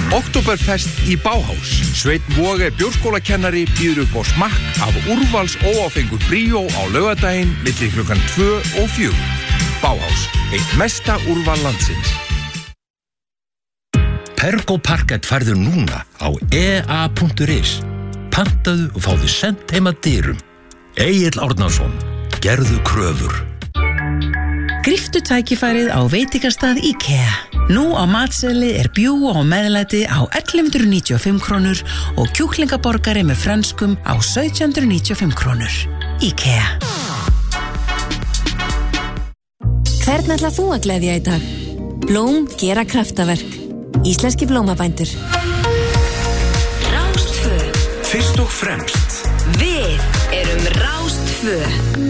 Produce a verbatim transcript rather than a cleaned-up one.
Oktoberfest í Bauhaus. Sveinn Voge bjórskólakennari býður upp á smakk af úrvals óáfengu bríó á laugardaginn milli klukkan tvö og fjögur. Bauhaus, eitt mesta úrval landsins. Pergo Parkett færður núna á e a punktur is. Pantaðu og fáðu sent heim að dyrum. Egill Árnason, gerðu kröfur. Gríptu tækifærið á veitingastað IKEA. Nú á matseðli er bjúgu og meðlæti á ellefu hundruð níutíu og fimm krónur og kjúklingaborgari með frönskum á sautján hundruð níutíu og fimm krónur. IKEA. Hvern ætlar þú að gleðja í dag? Blóm gera kraftaverk. Íslenski blómabændur. Rástvö. Fyrst og fremst. Við erum Rástvö.